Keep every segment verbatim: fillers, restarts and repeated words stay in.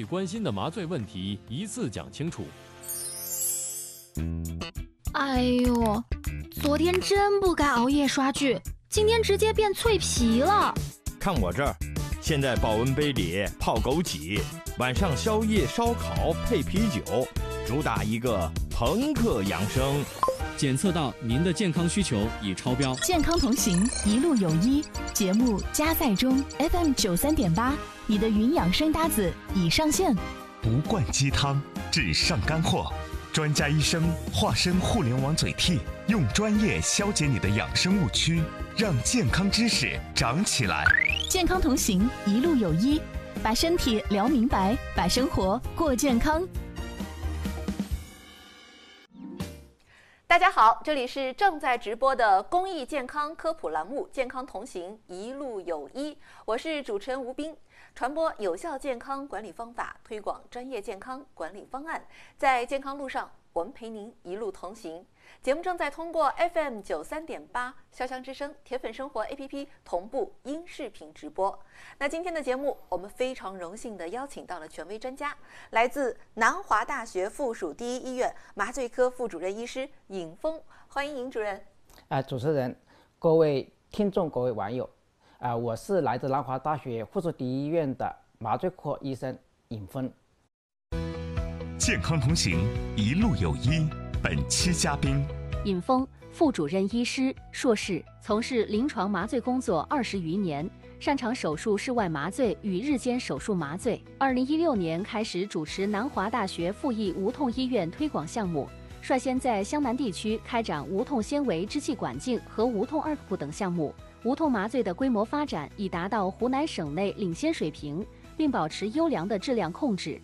关心的麻醉问题一次讲清楚。 哎呦，昨天真不该熬夜刷剧，今天直接变脆皮了。 看我这儿，现在保温杯里泡枸杞，晚上宵夜烧烤配啤酒，主打一个朋克养生。 检测到您的健康需求已超标。 健康同行，一路有医。节目加载中 F M 九三点八，你的云养生搭子已上线。 不灌鸡汤，只上干货。专家医生化身互联网嘴替，用专业消解你的养生误区，让健康知识长起来。 健康同行，一路有医，把身体聊明白，把生活过健康。 大家好，这里是正在直播的公益健康科普栏目《健康同行，一路有医》，我是主持人吴斌，传播有效健康管理方法，推广专业健康管理方案，在健康路上，我们陪您一路同行。节目正在通过 F M 九三点八潇湘之声铁粉生活 A P P 同步音视频直播。那今天的节目，我们非常荣幸地邀请到了权威专家，来自南华大学附属第一医院麻醉科副主任医师尹峰，欢迎尹主任。 啊、呃，主持人、各位听众、各位网友，啊、呃，我是来自南华大学附属第一医院的麻醉科医生尹峰。 健康同行，一路有医。本期嘉宾尹峰，副主任医师，硕士，从事临床麻醉工作二十余年，擅长手术室外麻醉与日间手术麻醉。二零一六年开始主持南华大学附翼无痛医院推广项目，率先在湘南地区开展无痛纤维支气管镜和无痛二部等项目。无痛麻醉的规模发展已达到湖南省内领先水平，并保持优良的质量控制。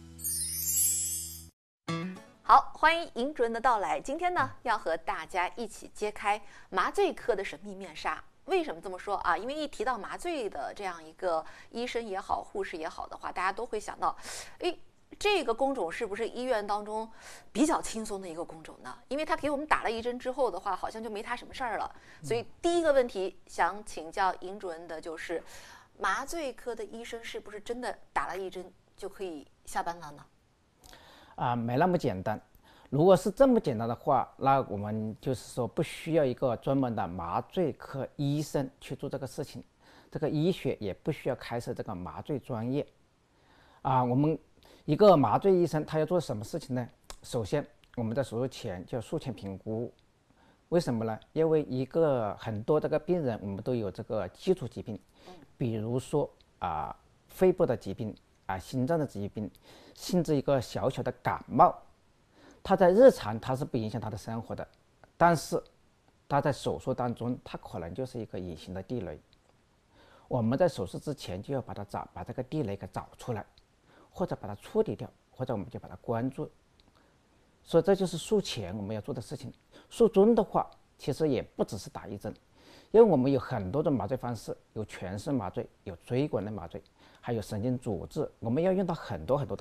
好，欢迎尹主任的到来。今天呢，要和大家一起揭开麻醉科的神秘面纱。为什么这么说啊？因为一提到麻醉的这样一个医生也好，护士也好的话，大家都会想到，哎，这个工种是不是医院当中比较轻松的一个工种呢？因为他给我们打了一针之后的话，好像就没他什么事儿了。所以第一个问题想请教尹主任的就是，麻醉科的医生是不是真的打了一针就可以下班了呢？ 啊、呃，没那么简单。如果是这么简单的话，那我们就是说不需要一个专门的麻醉科医生去做这个事情，这个医学也不需要开设这个麻醉专业。啊、呃，我们一个麻醉医生他要做什么事情呢？首先，我们在手术前就要术前评估。为什么呢？因为一个很多这个病人，我们都有这个基础疾病，比如说啊、呃、肺部的疾病啊、呃、心脏的疾病，甚至一个小小的感冒。他在日常他是不影响他的生活的，但是他在手术当中，他可能就是一个隐形的地雷。我们在手术之前就要把它找，把这个地雷给找出来，或者把它处理掉，或者我们就把它关注。所以这就是术前我们要做的事情。术中的话，其实也不只是打一针，因为我们有很多种麻醉方式，有全身麻醉，有椎管的麻醉，还有神经阻滞，我们要用到很多很多的